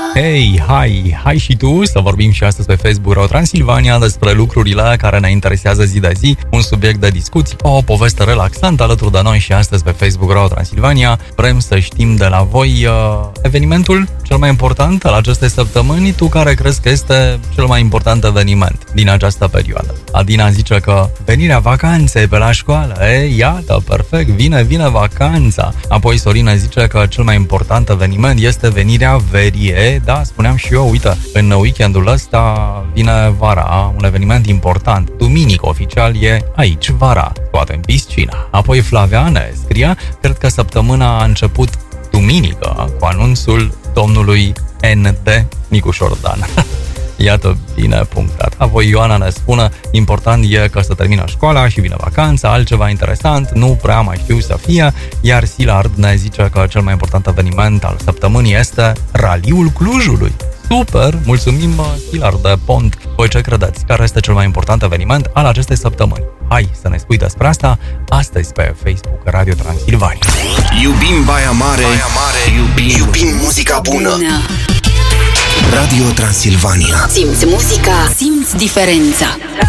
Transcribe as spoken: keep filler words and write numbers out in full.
Hei, hai, hai și tu să vorbim și astăzi pe Facebook Radio Transilvania despre lucrurile care ne interesează zi de zi, un subiect de discuții, o poveste relaxantă alături de noi și astăzi pe Facebook Radio Transilvania. Vrem să știm de la voi uh, evenimentul cel mai important al acestei săptămâni, tu care crezi că este cel mai important eveniment din această perioadă. Adina zice că venirea vacanței pe la școală, e, iată, perfect, vine, vine vacanța. Apoi Sorina zice că cel mai important eveniment este venirea verii. E, da, spuneam și eu, uite, în weekendul ăsta vine vara, un eveniment important. Duminică oficial e aici, vara, poate în piscina. Apoi Flavia ne scria, cred că săptămâna a început duminică cu anunțul domnului N D Nicușor Dan. Iată, bine punctat. Apoi Ioana ne spune, important e că se termină școala și vine vacanța, altceva interesant, nu prea mai știu să fie, iar Silard ne zice că cel mai important eveniment al săptămânii este Raliul Clujului. Super! Mulțumim, Silard de Pont. Voi ce credeți? Care este cel mai important eveniment al acestei săptămâni? Hai să ne spui despre asta astăzi pe Facebook Radio Transilvania. Iubim Baia Mare, Baia Mare. Iubim, iubim muzica bună. Radio Transilvania. Simți muzica, simți diferența.